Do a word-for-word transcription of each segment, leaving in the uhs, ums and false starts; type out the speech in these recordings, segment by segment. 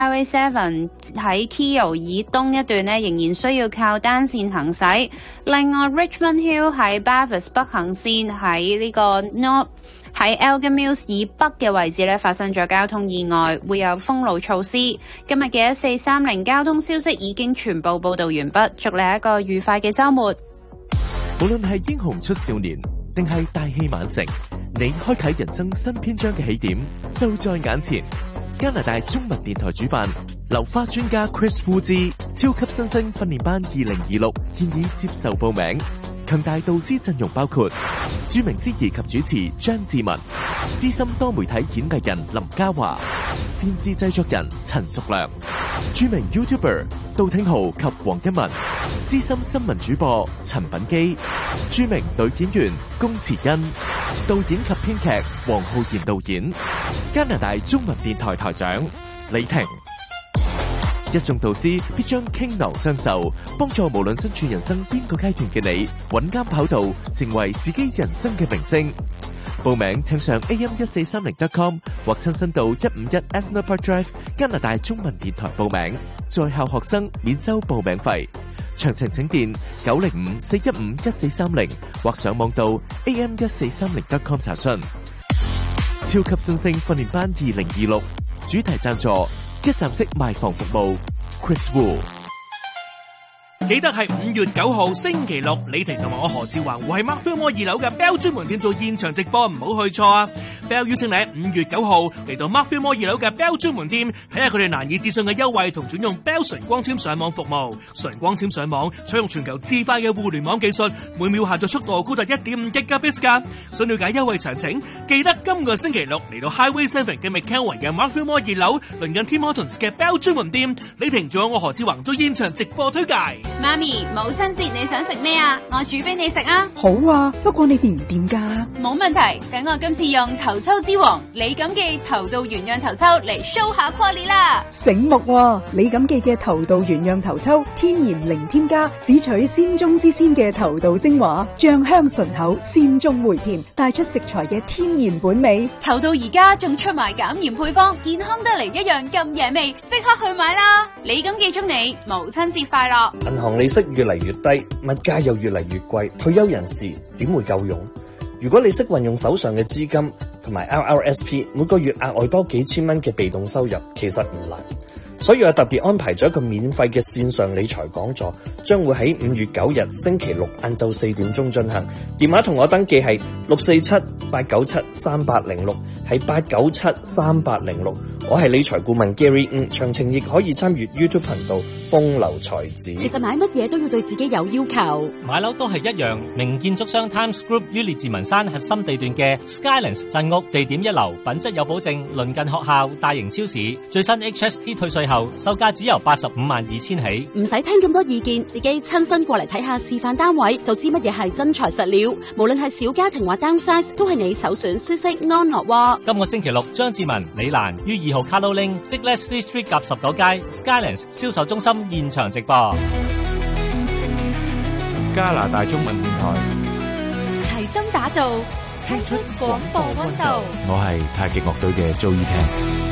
Highway Seven 喺 Keele 以東一段咧，仍然需要靠單線行駛。另外 Richmond Hill 喺 Bathurst 北行線喺呢個 North 喺 Elgin Mills 以北嘅位置咧發生咗交通意外，會有封路措施。今日嘅一四三零交通消息已經全部報導完畢，祝你一個愉快嘅週末。 無論係英雄出少年，定係大器晚成，你開啟人生新篇章嘅起點就在眼前。加拿大中文電台主辦流花專家 Chris Wu 之超級新星訓練班二零二六現已接受報名，強大導師陣容包括著名司儀及主持張志文、資深多媒體演藝人林嘉華、電視製作人陳淑良、著名 YouTuber 杜挺豪及黃一文、資深新聞主播陳品基、著名女演員龔慈恩、導演及編劇黃浩然導演、加拿大中文電台台長李婷。一眾導師必將傾囊相授，幫助無論身處人生邊個階段嘅你，穩啱跑道，成為自己人生嘅明星。報名請上 a m 一四三零 dot com 或親身到一五一 Asner Park Drive 加拿大中文電台報名，在校學生免收報名費。詳情請電九零五四一五一四三零或上網到 a m 一四三零 dot com 查詢。超級新星訓練班二零二六主題贊助一站式賣房服務 Chris Wu。 記得係五月九號星期六，李婷同埋我何志華會喺 Mark Fillmore 二樓嘅 Bell 專門店做現場直播，唔好去錯啊！ Bell 邀請你喺五月九號嚟到 Mark Fillmore 二樓嘅 Bell 專門店，睇下佢哋難以置信嘅優惠同轉用 Bell 純光纖上網服務。純光纖上網採用全球至快嘅互聯網技術，每秒下載速度高達 一點五 Gigabits 噶。想了解優惠詳情，記得今個星期六嚟到 Highway Seven 嘅 McKelvin 嘅 Mark Fillmore 二樓，鄰近 Tim Hortons 嘅 Bell 專門店。李婷仲有我何志華做現場直播推介。 媽咪，母親節你想食咩啊？我煮俾你食啊！ 好啊，不過你掂唔掂噶？ 冇問題，等我今次用頭抽之王李錦記頭道原釀頭抽嚟 show 下 quality 啦！ 醒目喎，李錦記嘅頭道原釀頭抽，天然零添加，只取鮮中之鮮嘅頭道精華，醬香醇厚，鮮中回甜，帶出食材嘅天然本味。 頭道而家仲出埋減鹽配方，健康得嚟一樣咁野味，即刻去買啦！李錦記祝你母親節快樂！ 銀行利息越嚟越低，物價又越嚟越貴，退休人士點會夠用？如果你識運用手上嘅資金同埋 R R S P， 每個月額外多幾千蚊嘅被動收入，其實唔難。所以我特別安排咗一個免費嘅線上理財講座，將會喺五月九日星期六晏晝四點鐘進行。電話同我登記係六四七八九七三八零六，係八九七三八零六。我係理財顧問 Gary， 嗯，詳情亦可以參與 YouTube 頻道風流才子。 其實買乜嘢都要對自己有要求， 買樓都係一樣。名建築商 Times Group 於列治文山核心地段嘅 Skylands 鎮屋，地點一流，品質有保證，鄰近學校、大型超市，最新 H S T 退稅後，售價只由八十五萬二千起。 唔使聽咁多意見，自己親身過嚟睇下示範單位，就知乜嘢係真材實料。無論係小家庭或 downsize，都係你首選舒適安樂窩。 今個星期六，張志文、李蘭於二號 Carlo Ling 即 Leslie Street 夾十九街 Skylands 銷售中心現場直播。 加拿大中文電台齊心打造，聽出廣播溫度。 我係太極樂隊嘅 Joey Tan。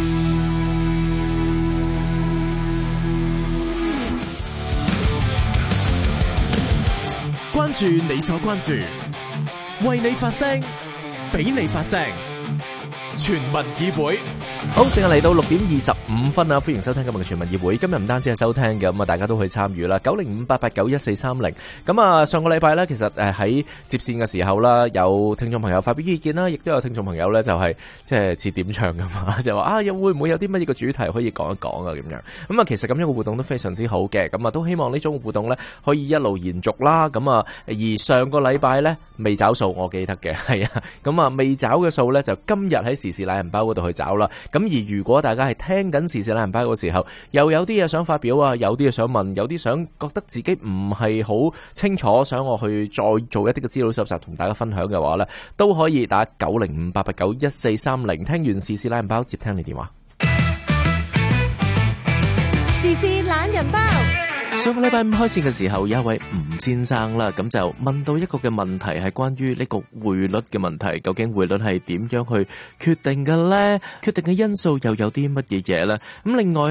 關注你所關注，為你發聲，俾你發聲，全民議會。好，成日嚟到六點二十五分啊！歡迎收聽今日嘅全民議會。今日唔單止係收聽嘅，咁啊大家都可以參與啦。九零五八八九一四三零。咁啊，上個禮拜咧，其實誒喺接線嘅時候啦，有聽眾朋友發表意見啦，亦都有聽眾朋友咧就係即係似點唱噶嘛，就話啊，又會唔會有啲乜嘢嘅主題可以講一講啊？咁樣咁啊，其實咁樣嘅活動都非常之好嘅。咁啊，都希望呢種活動咧可以一路延續啦。咁啊，而上個禮拜咧未找數，我記得嘅係啊。咁啊，未找嘅數咧就今日喺時事懶人包嗰度去找啦。咁而如果大家係聽緊時事懶人包嘅時候，又有啲嘢想發表啊，有啲嘢想問，有啲想覺得自己唔係好清楚，想我去再做一啲嘅資料搜集同大家分享嘅話呢，都可以打九零五八八九一四三零。聽完時事懶人包，接聽你電話。 時事懶人包上個禮拜五開始嘅時候，有一位吳先生啦，咁就問到一個嘅問題，係關於呢個匯率嘅問題，究竟匯率係點樣去決定嘅呢？決定嘅因素又有啲乜嘢嘢呢？咁另外